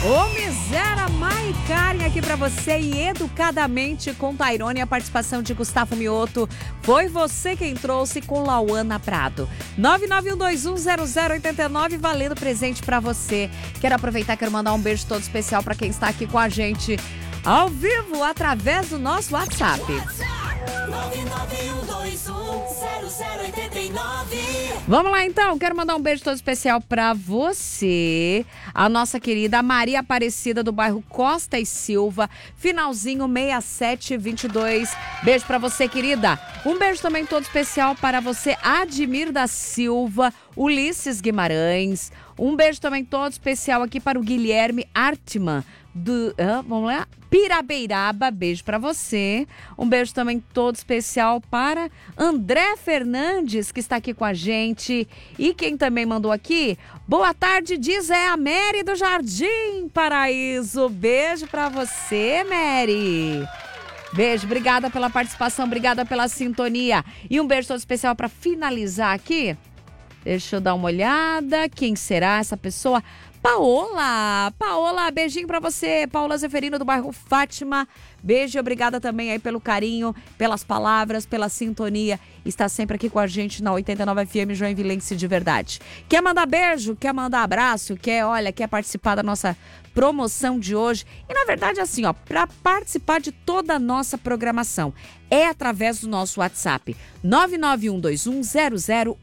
Ô, Misera Maicaren aqui pra você e educadamente com Tairone, a participação de Gustavo Mioto. Foi você quem trouxe com Lauana Prado. 991210089, valendo presente pra você. Quero aproveitar, quero mandar um beijo todo especial pra quem está aqui com a gente ao vivo através do nosso WhatsApp. 991210089. Vamos lá então, quero mandar um beijo todo especial pra você, a nossa querida Maria Aparecida do bairro Costa e Silva, finalzinho 6722. Beijo pra você, querida. Um beijo também todo especial para você, Admir da Silva, Ulisses Guimarães. Um beijo também todo especial aqui para o Guilherme Artman vamos lá, Pirabeiraba, beijo pra você. Um beijo também todo especial para André Fernandes, que está aqui com a gente. E quem também mandou aqui, boa tarde, diz a Mary do Jardim Paraíso. Beijo pra você, Mary. Beijo, obrigada pela participação, obrigada pela sintonia. E um beijo todo especial para finalizar aqui. Deixa eu dar uma olhada, quem será essa pessoa? Paola, beijinho pra você, Paula Zeferino do bairro Fátima, beijo e obrigada também aí pelo carinho, pelas palavras, pela sintonia, está sempre aqui com a gente na 89 FM Joinvilense de verdade. Quer mandar beijo, quer mandar abraço, quer participar da nossa promoção de hoje? E na verdade assim, ó, para participar de toda a nossa programação, é através do nosso WhatsApp, 991210089.